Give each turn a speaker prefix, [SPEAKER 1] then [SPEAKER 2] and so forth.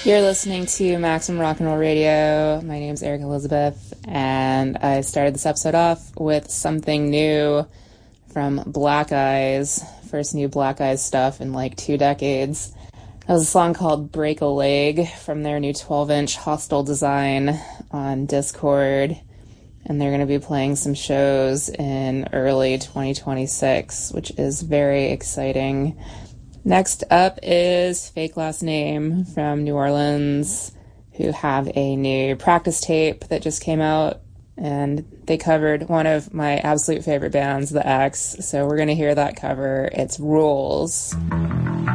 [SPEAKER 1] You're listening to Maximum Rock and Roll Radio. My name's Eric Elizabeth, and I started this episode off with something new from Black Eyes. First new Black Eyes stuff in like 2 decades. That was a song called Break a Leg from their new 12-inch Hostile Design on Discord. And they're going to be playing some shows in early 2026, which is very exciting. Next up is Fake Last Name from New Orleans, who have a new practice tape that just came out, and they covered one of my absolute favorite bands, The X, so we're going to hear that cover. It's Rules.